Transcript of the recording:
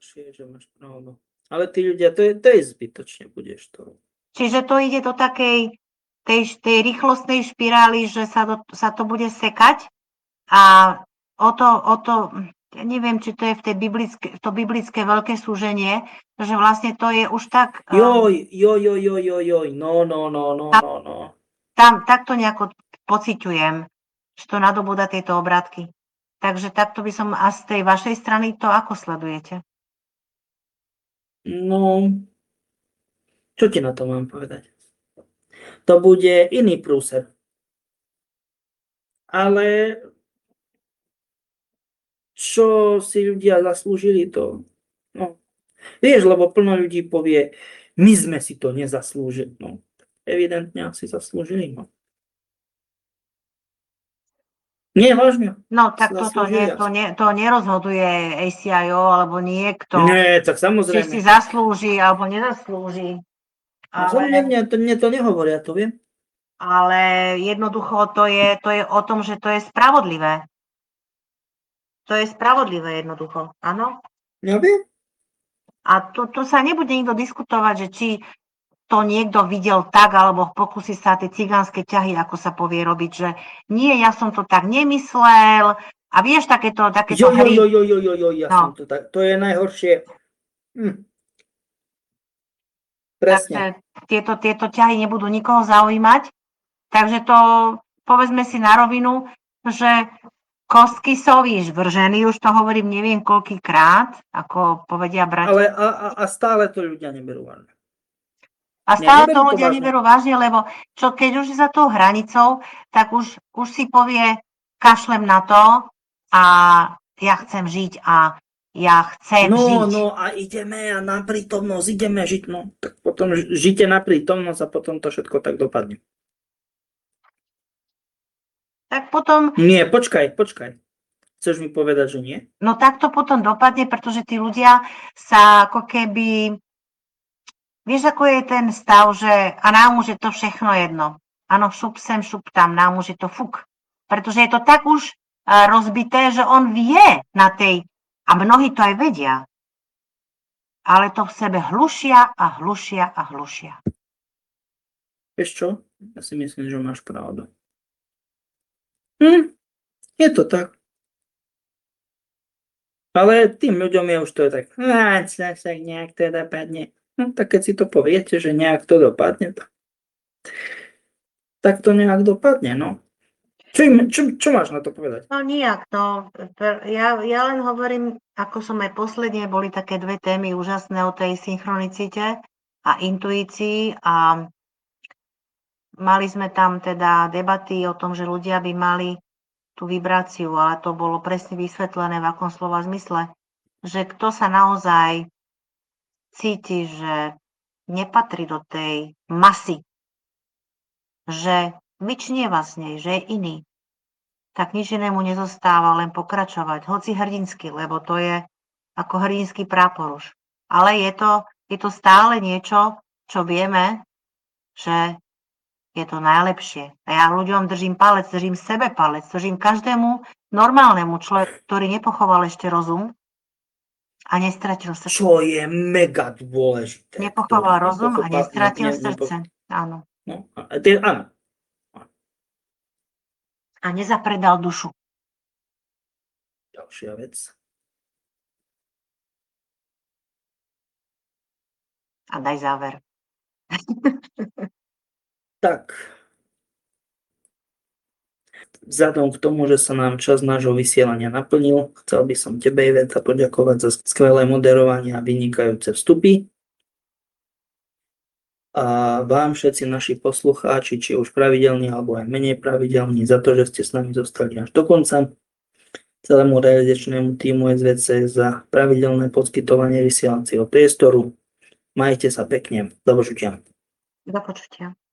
najhoršie, že máš pravdu. Ale tí ľudia, to je zbytočne, budeš to. Čiže to ide do takej tej rýchlostnej špirály, že sa to bude sekať a o to, ja neviem, či to je v to biblické veľké súženie, že vlastne to je už tak... Joj, no. Tam takto nejako pociťujem, že to nadobúda tieto obrátky. Takže takto by som, a z tej vašej strany to ako sledujete? No, čo ti na to mám povedať? To bude iný prúser. Ale čo si ľudia zaslúžili, to... No. Vieš, lebo plno ľudí povie, my sme si to nezaslúžili. No, evidentne asi zaslúžili. No. Nie, vážne. No, tak to nerozhoduje ACIO alebo niekto. Nie, tak samozrejme. Či si zaslúži alebo nezaslúži. Mne to nehovoria, to viem. Ale jednoducho to je o tom, že to je spravodlivé. To je spravodlivé jednoducho, áno? Ja viem. A tu sa nebude nikto diskutovať, že či to niekto videl tak, alebo pokusí sa tie cigánske ťahy, ako sa povie, robiť, že nie, ja som to tak nemyslel. A vieš, takéto hry... Ja som to tak... To je najhoršie. Presne. Takže tieto ťahy nebudú nikoho zaujímať. Takže to, povedzme si na rovinu, že kostky sú vržený, už to hovorím neviem koľkýkrát, ako povedia bratia. Ale a stále to ľudia neberú vážne. A stále to ľudia neberú vážne, lebo keď už je za tou hranicou, tak už si povie, kašlem na to a ja chcem žiť a ja chcem žiť. No a ideme a na prítomnosť, ideme žiť. No, tak potom žite na prítomnosť a potom to všetko tak dopadne. Tak potom... Nie, počkaj. Chceš mi povedať, že nie? No tak to potom dopadne, pretože tí ľudia sa ako keby... Vieš, ako je ten stav, že a nám už je to všechno jedno. Áno, šup sem, šup tam, nám už je to fuk. Pretože je to tak už rozbité, že on vie na tej... A mnohí to aj vedia. Ale to v sebe hlušia a hlušia a hlušia. Vieš čo? Ja si myslím, že máš pravdu. Je to tak. Ale tým ľuďom je už to tak, nejak to dopadne. No, tak keď si to poviete, že nejak to dopadne, tak to nejak dopadne, no. Čo máš na to povedať? No nijak, no. Ja len hovorím, ako som aj posledne, boli také dve témy úžasné o tej synchronicite a intuícii a mali sme tam teda debaty o tom, že ľudia by mali tú vibráciu, ale to bolo presne vysvetlené v akom slova zmysle, že kto sa naozaj cíti, že nepatrí do tej masy, že vyčnieva z nej, že je iný, tak nič inému nezostáva, len pokračovať, hoci hrdinsky, lebo to je ako hrdinský prápor už. Ale je to stále niečo, čo vieme, že je to najlepšie. A ja ľuďom držím palec, držím sebe palec, držím každému normálnemu človeku, ktorý nepochoval ešte rozum a nestratil srdce. Čo je mega dôležité. Nepochoval rozum a nestratil srdce. Áno. No, áno. A nezapredal dušu. Ďalšia vec. A daj záver. Tak. Vzhľadom k tomu, že sa nám čas nášho vysielania naplnil, chcel by som tebe, Iveta, poďakovať za skvelé moderovanie a vynikajúce vstupy. A vám všetci naši poslucháči, či už pravidelní, alebo aj menej pravidelní, za to, že ste s nami zostali až do konca. Celému realizačnému týmu SVC za pravidelné poskytovanie vysielacieho priestoru. Majte sa pekne. Do počutia. Do počutia.